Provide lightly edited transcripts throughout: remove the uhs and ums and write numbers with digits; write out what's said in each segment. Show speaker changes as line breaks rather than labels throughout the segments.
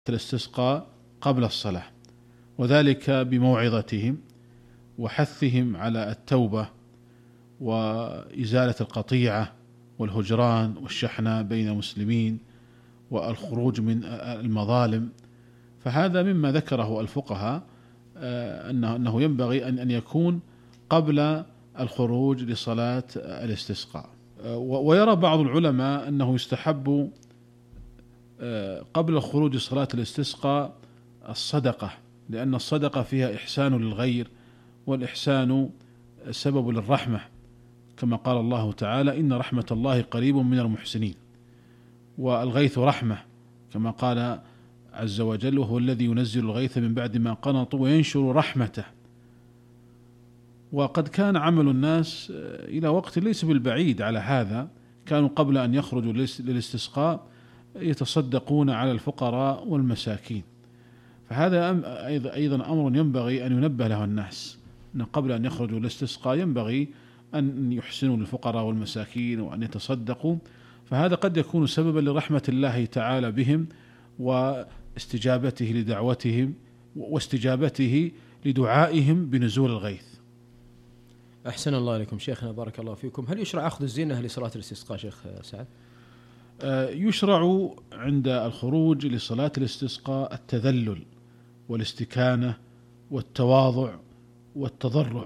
الاستسقاء قبل الصلاة، وذلك بموعظتهم وحثهم على التوبة وإزالة القطيعة والهجران والشحنة بين المسلمين والخروج من المظالم. فهذا مما ذكره الفقهاء أنه ينبغي أن يكون قبل الخروج لصلاة الاستسقاء. ويرى بعض العلماء أنه يستحب قبل الخروج لصلاة الاستسقاء الصدقة، لأن الصدقة فيها إحسان للغير، والإحسان سبب للرحمة، كما قال الله تعالى: إن رحمة الله قريب من المحسنين. والغيث رحمة، كما قال عز وجل: وهو الذي ينزل الغيث من بعد ما قنطوا وينشر رحمته. وقد كان عمل الناس إلى وقت ليس بالبعيد على هذا، كانوا قبل أن يخرجوا للاستسقاء يتصدقون على الفقراء والمساكين. فهذا أيضا أمر ينبغي أن ينبه له الناس، أن قبل أن يخرجوا للاستسقاء ينبغي أن يحسنوا للفقراء والمساكين وأن يتصدقوا، فهذا قد يكون سببا لرحمة الله تعالى بهم واستجابته لدعوتهم واستجابته لدعائهم بنزول الغيث.
أحسن الله إليكم شيخنا، بارك الله فيكم. هل يشرع أخذ الزينة لصلاة الاستسقاء شيخ سعد؟
يشرع عند الخروج لصلاة الاستسقاء التذلل والاستكانة والتواضع والتضرع،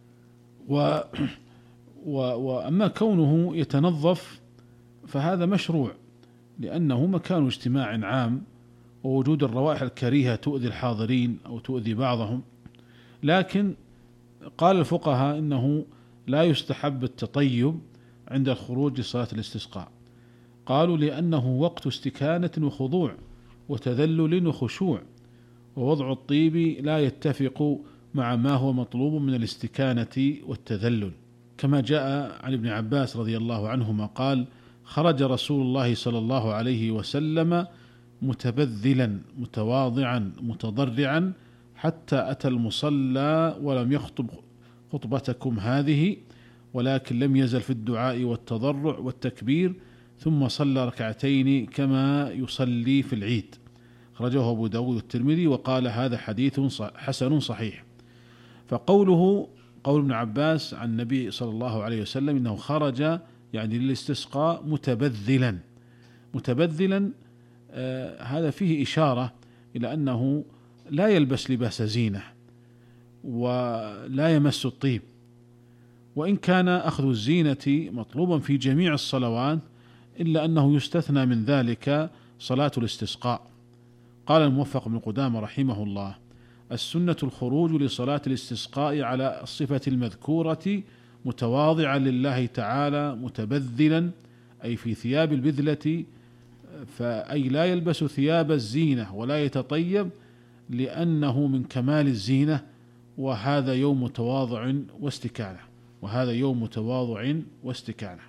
وأما كونه يتنظف فهذا مشروع، لأنه مكان اجتماع عام، ووجود الروائح الكريهة تؤذي الحاضرين أو تؤذي بعضهم. لكن قال الفقهاء إنه لا يستحب التطيب عند الخروج لصلاة الاستسقاء، قالوا لأنه وقت استكانة وخضوع وتذلل وخشوع، ووضع الطيب لا يتفق مع ما هو مطلوب من الاستكانة والتذلل، كما جاء عن ابن عباس رضي الله عنهما قال: خرج رسول الله صلى الله عليه وسلم متبذلا متواضعا متضرعا حتى أتى المصلى ولم يخطب خطبتكم هذه، ولكن لم يزل في الدعاء والتضرع والتكبير، ثم صلى ركعتين كما يصلي في العيد. خرجه أبو داود والترمذي وقال: هذا حديث حسن صحيح. فقوله قول ابن عباس عن النبي صلى الله عليه وسلم إنه خرج يعني للاستسقاء متبذلا، هذا فيه إشارة إلى أنه لا يلبس لباس زينة ولا يمس الطيب، وإن كان أخذ الزينة مطلوبا في جميع الصلوات، إلا أنه يستثنى من ذلك صلاة الاستسقاء. قال الموفق بن قدامة رحمه الله: السنة الخروج لصلاة الاستسقاء على الصفة المذكورة متواضعا لله تعالى متبذلا، أي في ثياب البذلة، فأي لا يلبس ثياب الزينة ولا يتطيب، لأنه من كمال الزينة، وهذا يوم تواضع واستكانة.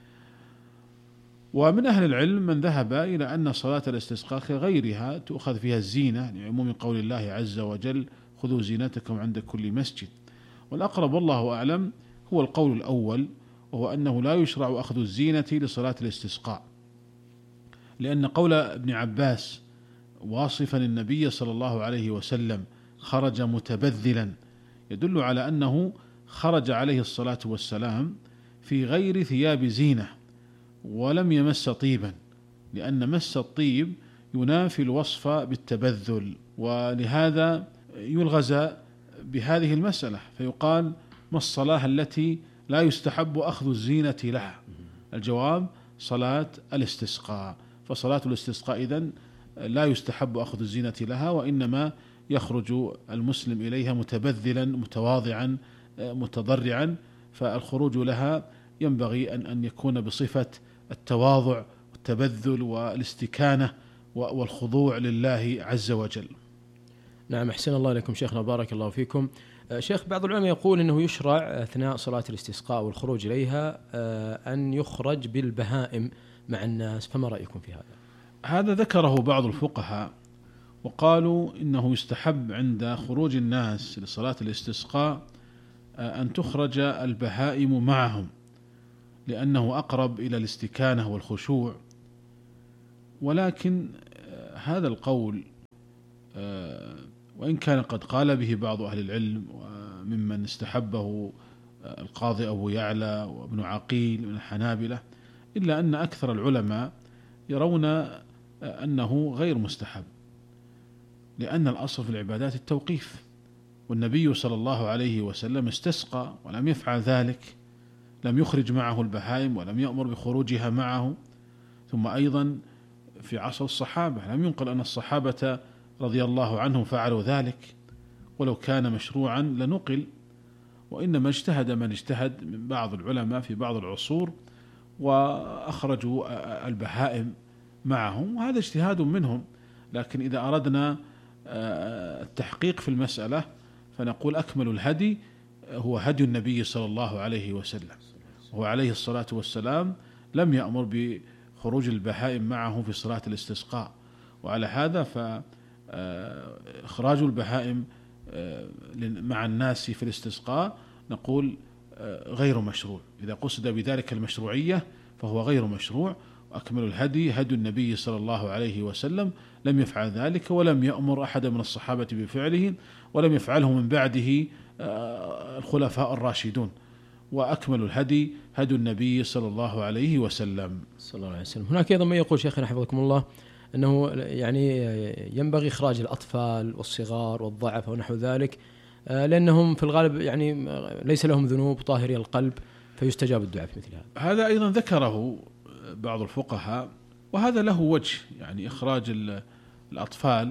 ومن أهل العلم من ذهب إلى أن صلاة الاستسقاء كغيرها تؤخذ فيها الزينة، لعموم قول الله عز وجل: خذوا زينتكم عند كل مسجد. والأقرب والله أعلم هو القول الأول، وهو أنه لا يشرع أخذ الزينة لصلاة الاستسقاء، لأن قول ابن عباس واصفا النبي صلى الله عليه وسلم خرج متبذلا يدل على أنه خرج عليه الصلاة والسلام في غير ثياب زينة ولم يمس طيبا، لأن مس الطيب ينافي الوصف بالتبذل، ولهذا يلغز بهذه المسألة فيقال: ما الصلاة التي لا يستحب أخذ الزينة لها؟ الجواب: صلاة الاستسقاء. فصلاة الاستسقاء إذن لا يستحب أخذ الزينة لها، وإنما يخرج المسلم إليها متبذلا متواضعا متضرعا، فالخروج لها ينبغي أن يكون بصفة التواضع والتبذل والاستكانة والخضوع لله عز وجل.
نعم، أحسن الله إليكم شيخنا، بارك الله فيكم. شيخ، بعض العلماء يقول أنه يشرع أثناء صلاة الاستسقاء والخروج إليها أن يخرج بالبهائم مع الناس، فما رأيكم في هذا؟
هذا ذكره بعض الفقهاء وقالوا إنه يستحب عند خروج الناس لصلاة الاستسقاء أن تخرج البهائم معهم، لأنه أقرب إلى الاستكانة والخشوع. ولكن هذا القول وإن كان قد قال به بعض أهل العلم وممن استحبه القاضي أبو يعلى وابن عقيل من الحنابلة، إلا أن أكثر العلماء يرون أنه غير مستحب، لأن الأصل في العبادات التوقيف، والنبي صلى الله عليه وسلم استسقى ولم يفعل ذلك، لم يخرج معه البهائم ولم يأمر بخروجها معه. ثم أيضا في عصر الصحابة لم ينقل أن الصحابة رضي الله عنهم فعلوا ذلك، ولو كان مشروعا لنقل، وإنما اجتهد من اجتهد من بعض العلماء في بعض العصور وأخرجوا البهائم معهم، وهذا اجتهاد منهم. لكن إذا أردنا التحقيق في المسألة فنقول أكمل الهدي هو هدي النبي صلى الله عليه وسلم، وهو عليه الصلاة والسلام لم يأمر بخروج البهائم معه في صلاة الاستسقاء، وعلى هذا فإخراج البهائم مع الناس في الاستسقاء نقول غير مشروع. إذا قصد بذلك المشروعية فهو غير مشروع، وأكمل الهدي هدي النبي صلى الله عليه وسلم، لم يفعل ذلك ولم يأمر أحد من الصحابة بفعله، ولم يفعله من بعده الخلفاء الراشدون، وأكمل الهدي هدي النبي صلى الله عليه وسلم.
صلى الله عليه وسلم. هناك أيضا ما يقول شيخنا حفظكم الله أنه يعني ينبغي إخراج الأطفال والصغار والضعف ونحو ذلك، لأنهم في الغالب يعني ليس لهم ذنوب، طاهري القلب، فيستجاب الدعاء في مثل هذا.
هذا أيضا ذكره بعض الفقهاء، وهذا له وجه، يعني إخراج الأطفال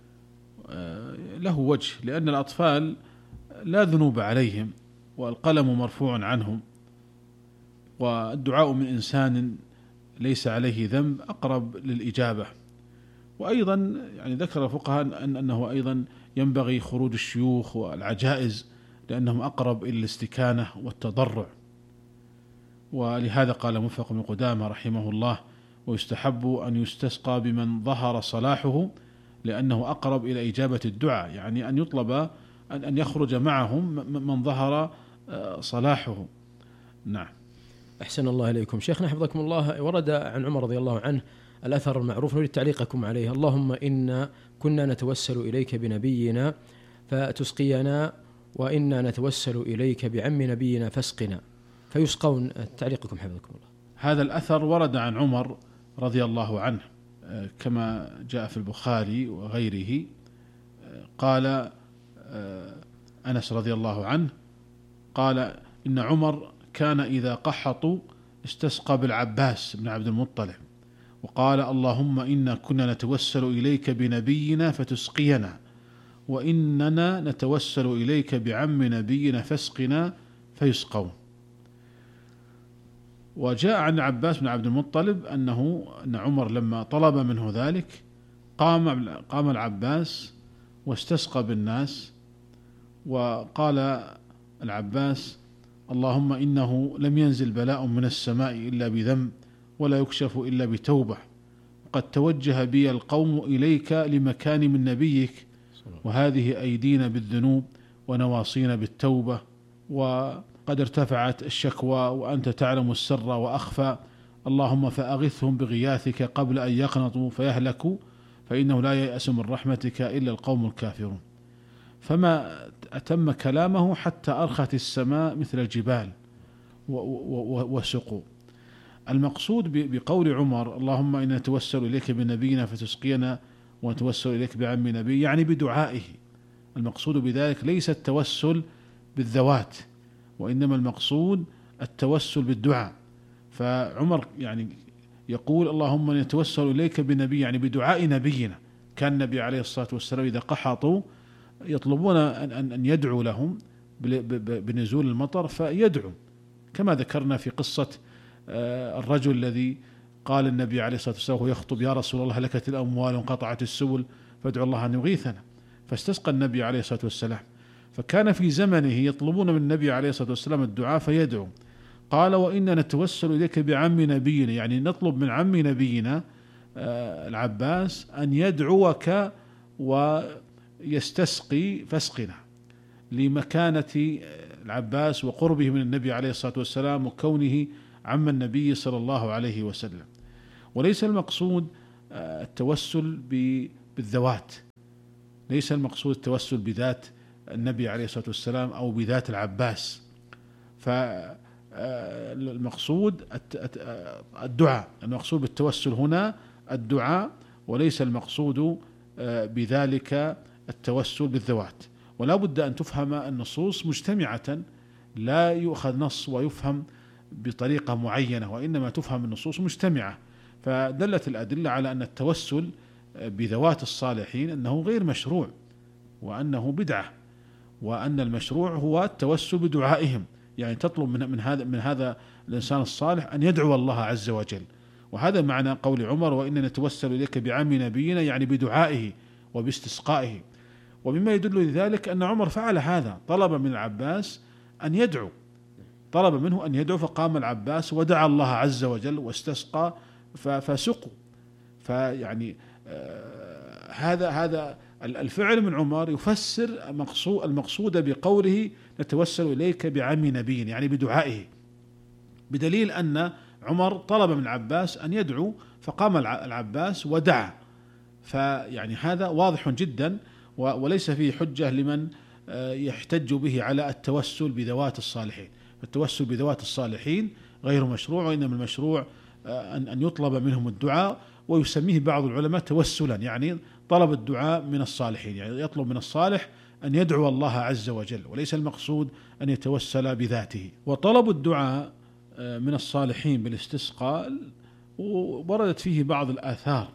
له وجه، لأن الأطفال لا ذنوب عليهم والقلم مرفوع عنهم، والدعاء من إنسان ليس عليه ذنب أقرب للإجابة. وأيضا يعني ذكر الفقهاء أنه أيضا ينبغي خروج الشيوخ والعجائز، لأنهم أقرب إلى الاستكانة والتضرع. ولهذا قال موفق بن قدامة رحمه الله: ويستحب أن يستسقى بمن ظهر صلاحه، لأنه أقرب إلى إجابة الدعاء، يعني أن يطلب أن يخرج معهم من ظهر صلاحه. نعم.
أحسن الله إليكم. شيخنا حفظكم الله، ورد عن عمر رضي الله عنه الأثر المعروف، نريد تعليقكم عليه: اللهم إنا كنا نتوسل إليك بنبينا فتسقينا، وإنا نتوسل إليك بعم نبينا فاسقنا. فيسقون. تعليقكم حفظكم الله.
هذا الأثر ورد عن عمر رضي الله عنه كما جاء في البخاري وغيره. قال أنس رضي الله عنه قال: إن عمر كان إذا قحطوا استسقى بالعباس بن عبد المطلب، وقال: اللهم إنا كنا نتوسل إليك بنبينا فتسقينا، وإننا نتوسل إليك بعم نبينا فاسقنا، فيسقون. وجاء عن عباس بن عبد المطلب أن عمر لما طلب منه ذلك قام العباس واستسقى بالناس، وقال العباس: اللهم إنه لم ينزل بلاء من السماء إلا بذنب، ولا يكشف إلا بتوبة، وقد توجه بي القوم إليك لمكان من نبيك، وهذه أيدينا بالذنوب ونواصينا بالتوبة، وقد ارتفعت الشكوى وأنت تعلم السر وأخفى، اللهم فأغثهم بغياثك قبل أن يقنطوا فيهلكوا، فإنه لا ييأس من رحمتك إلا القوم الكافرون. فما أتم كلامه حتى أرخت السماء مثل الجبال وسقوا. المقصود بقول عمر: اللهم إنا نتوسل إليك بنبينا فتسقينا، ونتوسل إليك بعم نبي، يعني بدعائه. المقصود بذلك ليس التوسل بالذوات، وإنما المقصود التوسل بالدعاء. فعمر يعني يقول: اللهم نتوسل إليك بنبي، يعني بدعاء نبينا. كان النبي عليه الصلاة والسلام إذا قحطوا يطلبون أن يدعوا لهم بنزول المطر، فيدعو، كما ذكرنا في قصة الرجل الذي قال النبي عليه الصلاة والسلام وهو يخطب: يا رسول الله هلكت الأموال وانقطعت السبل فادعوا الله أن يغيثنا، فاستسقى النبي عليه الصلاة والسلام. فكان في زمنه يطلبون من النبي عليه الصلاة والسلام الدعاء فيدعو. قال: وإنا نتوسل إليك بعم نبينا، يعني نطلب من عم نبينا العباس أن يدعوك ويستسقي فاسقنا، لمكانة العباس وقربه من النبي عليه الصلاة والسلام وكونه عم النبي صلى الله عليه وليس المقصود التوسل بالذوات، ليس المقصود التوسل بذات النبي عليه الصلاة والسلام أو بذات العباس، فالمقصود الدعاء. المقصود بالتوسل هنا الدعاء، وليس المقصود بذلك التوسل بالذوات. ولا بد أن تفهم النصوص مجتمعة، لا يؤخذ نص ويفهم بطريقة معينة، وإنما تفهم النصوص مجتمعة. فدلت الأدلة على أن التوسل بذوات الصالحين أنه غير مشروع، وأنه بدعة، وأن المشروع هو التوسل بدعائهم، يعني تطلب من هذا الإنسان الصالح أن يدعو الله عز وجل. وهذا معنى قول عمر: وإننا نتوسل إليك بعم نبينا، يعني بدعائه وباستسقائه. ومما يدل لذلك أن عمر فعل هذا، طلب من العباس أن يدعو، طلب منه أن يدعو، فقام العباس ودعا الله عز وجل واستسقى فسقوا. فيعني هذا الفعل من عمر يفسر المقصود بقوله نتوسل إليك بعم نبي، يعني بدعائه، بدليل أن عمر طلب من العباس أن يدعو فقام العباس ودعا. فيعني هذا واضح جدا، وليس فيه حجة لمن يحتج به على التوسل بذوات الصالحين. التوسل بذوات الصالحين غير مشروع، وإنما المشروع أن يطلب منهم الدعاء، ويسميه بعض العلماء توسلا، يعني طلب الدعاء من الصالحين، يعني يطلب من الصالح أن يدعو الله عز وجل، وليس المقصود أن يتوسل بذاته. وطلب الدعاء من الصالحين بالاستسقاء وردت فيه بعض الآثار،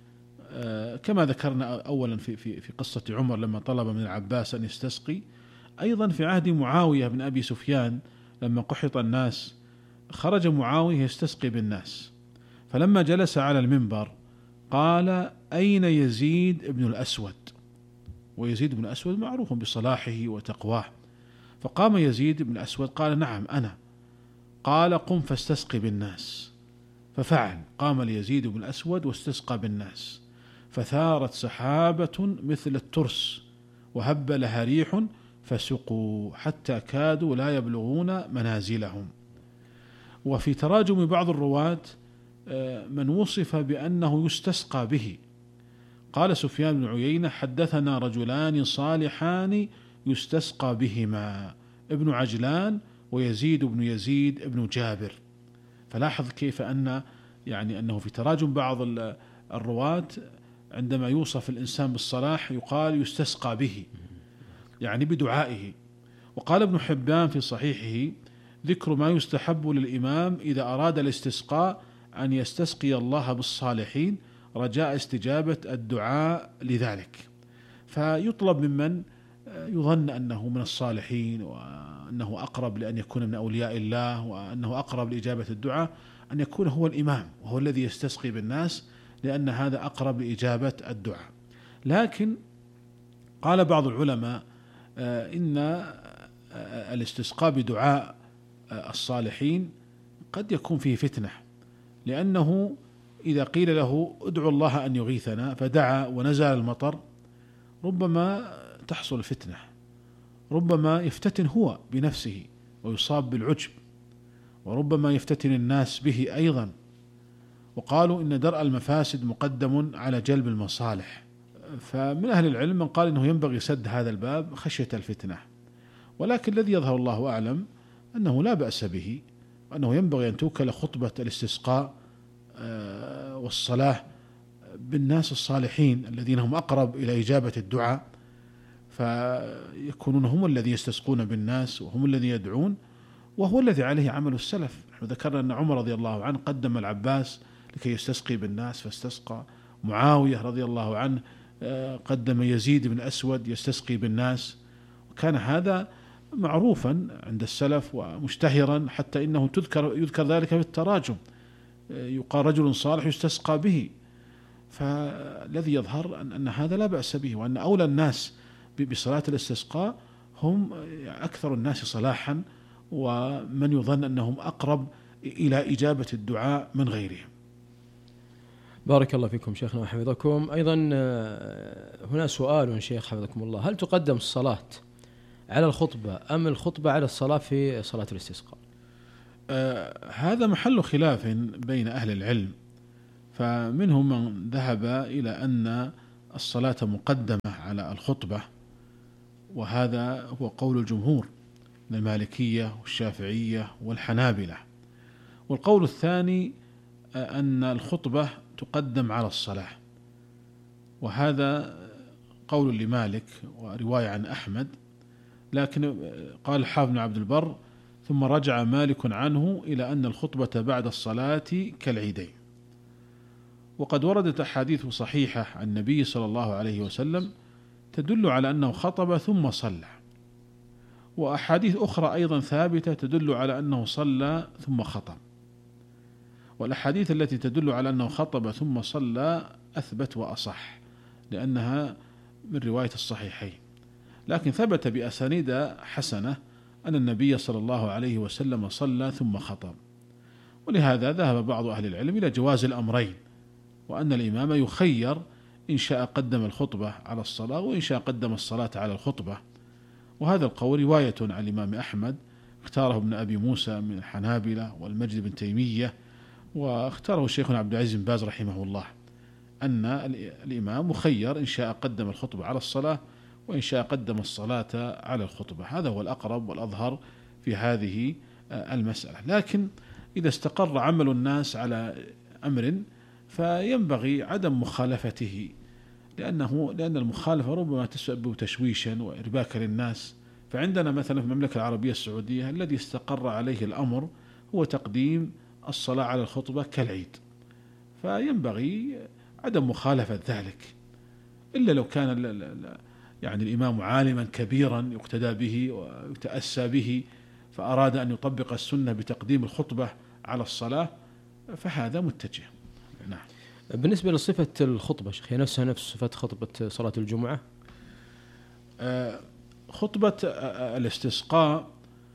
كما ذكرنا أولا في قصة عمر لما طلب من العباس أن يستسقي. أيضا في عهد معاوية بن أبي سفيان لما قحط الناس، خرج معاوية يستسقي بالناس، فلما جلس على المنبر قال: أين يزيد بن الأسود؟ ويزيد بن الأسود معروف بصلاحه وتقواه. فقام يزيد بن الأسود قال: نعم أنا. قال: قم فاستسقي بالناس. ففعل، قام يزيد بن الأسود واستسقى بالناس، فثارت سحابة مثل الترس وهب لها ريح فسقوا حتى كادوا لا يبلغون منازلهم. وفي تراجم بعض الرواة من وصف بأنه يستسقى به. قال سفيان بن عيينة: حدثنا رجلان صالحان يستسقى بهما، ابن عجلان ويزيد بن يزيد بن جابر. فلاحظ كيف أنه في تراجم بعض الرواة عندما يوصف الإنسان بالصلاح يقال يستسقى به، يعني بدعائه. وقال ابن حبان في صحيحه: ذكر ما يستحب للإمام إذا أراد الاستسقاء أن يستسقي الله بالصالحين رجاء استجابة الدعاء لذلك. فيطلب ممن يظن أنه من الصالحين، وأنه أقرب لأن يكون من أولياء الله، وأنه أقرب لإجابة الدعاء، أن يكون هو الإمام وهو الذي يستسقي بالناس، لأن هذا أقرب لإجابة الدعاء. لكن قال بعض العلماء إن الاستسقاء بدعاء الصالحين قد يكون فيه فتنة، لأنه إذا قيل له ادعو الله أن يغيثنا فدعا ونزل المطر، ربما تحصل فتنة، ربما يفتتن هو بنفسه ويصاب بالعجب، وربما يفتتن الناس به أيضا. وقالوا إن درء المفاسد مقدم على جلب المصالح. فمن أهل العلم من قال إنه ينبغي سد هذا الباب خشية الفتنة، ولكن الذي يظهر الله أعلم أنه لا بأس به، وأنه ينبغي أن توكل خطبة الاستسقاء والصلاة بالناس الصالحين الذين هم أقرب إلى إجابة الدعاء، فيكونون هم الذي يستسقون بالناس وهم الذي يدعون، وهو الذي عليه عمل السلف. نحن ذكرنا أن عمر رضي الله عنه قدم العباس لكي يستسقي بالناس فاستسقى، معاوية رضي الله عنه قدم يزيد بن أسود يستسقي بالناس، وكان هذا معروفا عند السلف ومشتهرا، حتى إنه يذكر ذلك في التراجم، يقال رجل صالح يستسقى به. فالذي يظهر أن هذا لا بأس به، وأن أولى الناس بصلاة الاستسقاء هم أكثر الناس صلاحا، ومن يظن أنهم أقرب إلى إجابة الدعاء من غيرهم.
بارك الله فيكم شيخنا وحفظكم. أيضا هنا سؤال شيخ حفظكم الله: هل تقدم الصلاة على الخطبة أم الخطبة على الصلاة في صلاة الاستسقاء؟
هذا محل خلاف بين أهل العلم، فمنهم من ذهب إلى أن الصلاة مقدمة على الخطبة، وهذا هو قول الجمهور من المالكية والشافعية والحنابلة. والقول الثاني أن الخطبة تقدم على الصلاة، وهذا قول لمالك ورواية عن أحمد، لكن قال الحافظ بن عبد البر: ثم رجع مالك عنه إلى أن الخطبة بعد الصلاة كالعيدين. وقد وردت أحاديث صحيحة عن النبي صلى الله عليه وسلم تدل على أنه خطب ثم صلى، وأحاديث أخرى أيضا ثابتة تدل على أنه صلى ثم خطب. والأحاديث التي تدل على أنه خطب ثم صلى أثبت وأصح، لأنها من رواية الصحيحين، لكن ثبت بأسانيد حسنة أن النبي صلى الله عليه وسلم صلى ثم خطب. ولهذا ذهب بعض أهل العلم إلى جواز الأمرين، وأن الإمام يخير إن شاء قدم الخطبة على الصلاة وإن شاء قدم الصلاة على الخطبة. وهذا القول رواية عن الإمام أحمد، اختاره ابن أبي موسى من الحنابلة والمجد بن تيمية، واختاره شيخنا عبد العزيز بن باز رحمه الله، أن الإمام مخير إن شاء قدم الخطبة على الصلاة وإن شاء قدم الصلاة على الخطبة. هذا هو الأقرب والأظهر في هذه المسألة. لكن إذا استقر عمل الناس على أمر فينبغي عدم مخالفته، لأن المخالفة ربما تسبب تشويشا وإرباكا للناس. فعندنا مثلا في المملكة العربية السعودية الذي استقر عليه الأمر هو تقديم الصلاة على الخطبة كالعيد، فينبغي عدم مخالفة ذلك، إلا لو كان يعني الإمام عالما كبيرا يقتدى به ويتأسى به فأراد أن يطبق السنة بتقديم الخطبة على الصلاة، فهذا متجه. نعم.
بالنسبة لصفة الخطبة شيخ، هي نفسها نفس صفة خطبة صلاة الجمعة؟
خطبة الاستسقاء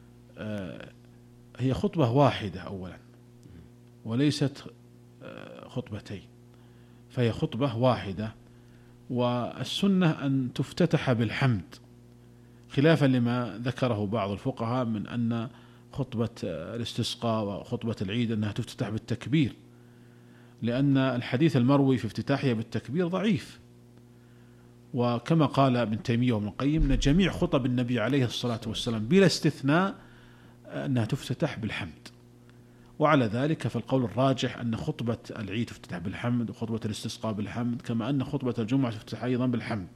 هي خطبة واحدة أولا، وليست خطبتين، فهي خطبة واحدة، والسنة أن تفتتح بالحمد، خلافا لما ذكره بعض الفقهاء من أن خطبة الاستسقاء وخطبة العيد أنها تفتتح بالتكبير، لأن الحديث المروي في افتتاحها بالتكبير ضعيف. وكما قال ابن تيمية وابن القيم أن جميع خطب النبي عليه الصلاة والسلام بلا استثناء أنها تفتتح بالحمد، وعلى ذلك فالقول الراجح أن خطبة العيد تفتتح بالحمد وخطبة الاستسقاء بالحمد، كما أن خطبة الجمعة تفتتح أيضا بالحمد.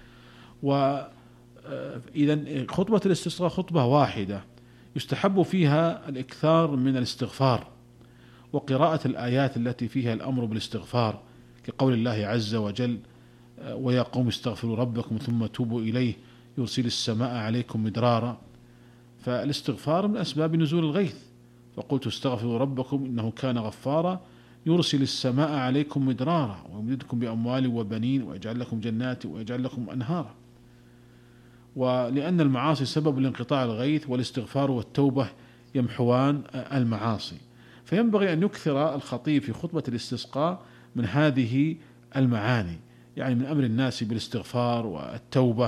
وإذا خطبة الاستسقاء خطبة واحدة يستحب فيها الإكثار من الاستغفار وقراءة الآيات التي فيها الأمر بالاستغفار، كقول الله عز وجل: ويا قوم استغفروا ربكم ثم توبوا إليه يرسل السماء عليكم مدرارا. فالاستغفار من أسباب نزول الغيث، فقلت استغفروا ربكم إنه كان غفارا يرسل السماء عليكم مدرارا ويمددكم بأموال وبنين ويجعل لكم جنات ويجعل لكم أنهارا. ولأن المعاصي سبب لانقطاع الغيث، والاستغفار والتوبة يمحوان المعاصي، فينبغي أن يكثر الخطيب في خطبة الاستسقاء من هذه المعاني، يعني من أمر الناس بالاستغفار والتوبة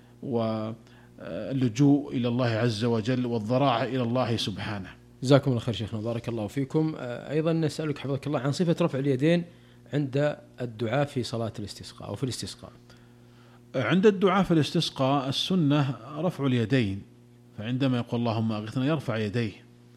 واللجوء إلى الله عز وجل والضراعة إلى الله سبحانه.
جزاكم الله خير شيخنا، بارك الله فيكم. أيضا نسألك حفظك الله عن صفة رفع اليدين عند الدعاء في صلاة الاستسقاء أو في الاستسقاء.
عند الدعاء في الاستسقاء السنة رفع اليدين، فعندما يقول اللهم أغثنا يرفع يديه.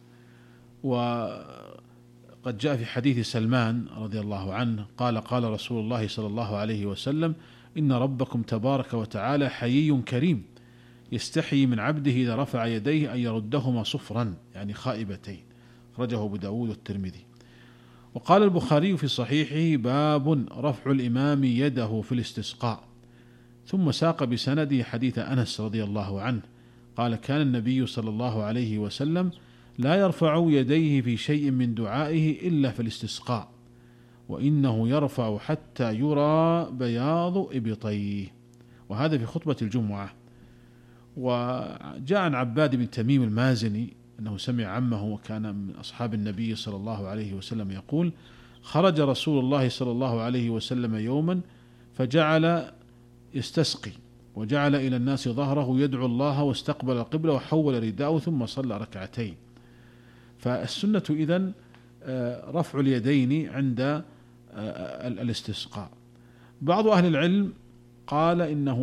وقد جاء في حديث سلمان رضي الله عنه قال: قال رسول الله صلى الله عليه وسلم: إن ربكم تبارك وتعالى حيي كريم يستحيي من عبده إذا رفع يديه أن يردهما صفرا، يعني خائبتين. أخرجه أبو داود والترمذي. وقال البخاري في صحيحه: باب رفع الإمام يده في الاستسقاء. ثم ساق بسنده حديث أنس رضي الله عنه قال: كان النبي صلى الله عليه وسلم لا يرفع يديه في شيء من دعائه إلا في الاستسقاء، وإنه يرفع حتى يرى بياض إبطيه. وهذا في خطبة الجمعة. وجاء عن عباد بن تميم المازني أنه سمع عمه وكان من أصحاب النبي صلى الله عليه وسلم يقول: خرج رسول الله صلى الله عليه وسلم يوما فجعل يستسقي، وجعل إلى الناس ظهره يدعو الله واستقبل القبلة وحول رداءه ثم صلى ركعتين. فالسنة إذن رفع اليدين عند الاستسقاء. بعض أهل العلم قال إنه